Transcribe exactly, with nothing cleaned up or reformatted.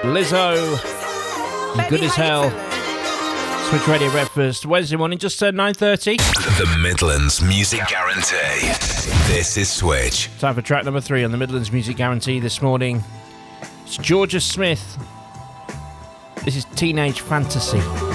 Lizzo, Good as Hell. Switch Radio Breakfast, Wednesday morning, just turned nine thirty. The Midlands Music Guarantee. This is Switch. Time for track number three on the Midlands Music Guarantee this morning. It's Georgia Smith. This is Teenage Fantasy.